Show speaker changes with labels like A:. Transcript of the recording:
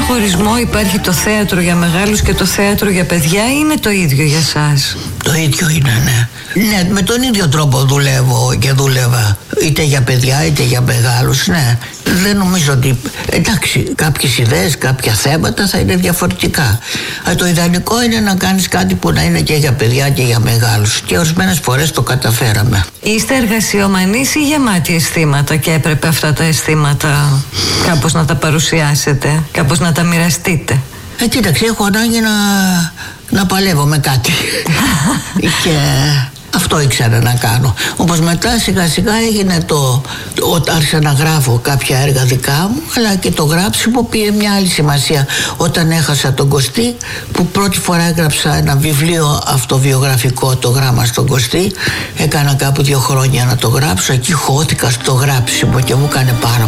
A: διαχωρισμό υπάρχει το θέατρο για μεγάλους και το θέατρο για παιδιά ή είναι το ίδιο για σας?
B: Το ίδιο είναι, ναι. Ναι, με τον ίδιο τρόπο δουλεύω και δούλευα. Είτε για παιδιά είτε για μεγάλους, ναι. Δεν νομίζω ότι, εντάξει, κάποιες ιδέες, κάποια θέματα θα είναι διαφορετικά. Αλλά το ιδανικό είναι να κάνεις κάτι που να είναι και για παιδιά και για μεγάλους. Και ορισμένες φορές το καταφέραμε.
A: Είστε εργασιομανείς ή γεμάτοι αισθήματα και έπρεπε αυτά τα αισθήματα κάπως να τα παρουσιάσετε, κάπως να τα μοιραστείτε?
B: Κοίταξε, έχω ανάγκη να παλεύω με κάτι. Και αυτό ήξερα να κάνω. Όπως μετά σιγά σιγά έγινε όταν άρχισα να γράφω κάποια έργα δικά μου, αλλά και το γράψιμο πήρε μια άλλη σημασία. Όταν έχασα τον Κωστή, που πρώτη φορά έγραψα ένα βιβλίο αυτοβιογραφικό, το γράμμα στον Κωστή, έκανα κάπου 2 χρόνια να το γράψω. Εκεί χώθηκα στο γράψιμο και μου έκανε πάρα